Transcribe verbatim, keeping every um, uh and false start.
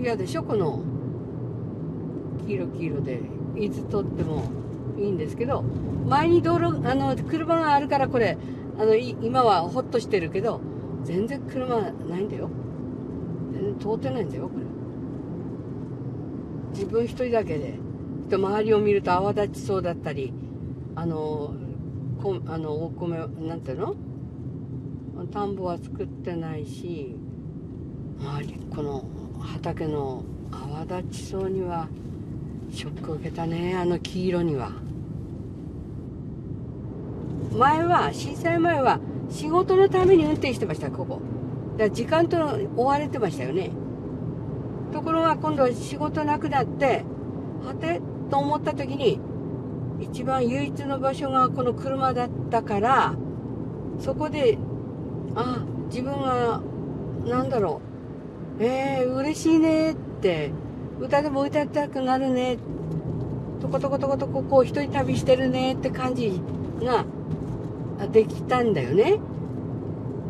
嫌でしょ、この黄色黄色で。いつ撮ってもいいんですけど、前に道路、あの車があるからこれあの今はホッとしてるけど、全然車ないんだよ。全然通ってないんだよ、これ。自分一人だけで、周りを見ると泡立ちそうだったり、あのこあのお米なんていうの、田んぼは作ってないし、周りこの畑の泡立ちそうにはショックを受けたね、あの黄色には。前は震災前は仕事のために運転してました、ここだから時間と追われてましたよね。ところが今度は仕事なくなって、はてと思った時に一番唯一の場所がこの車だったから、そこであ自分がなんだろう、えー、嬉しいねって、歌でも歌いたくなるね、とことことことここう一人旅してるねって感じができたんだよね。